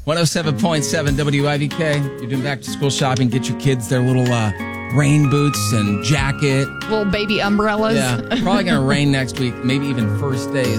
107.7 WIVK. You're doing back to school shopping. Get your kids their little rain boots and jacket. Little baby umbrellas. Yeah, probably going to rain next week, maybe even first day.